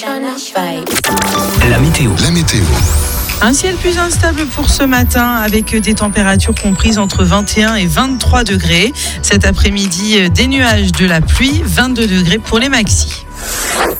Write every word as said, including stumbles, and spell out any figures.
La météo. La météo. Un ciel plus instable pour ce matin avec des températures comprises entre vingt et un et vingt-trois degrés. Cet après-midi, des nuages, de la pluie, vingt-deux degrés pour les maxis.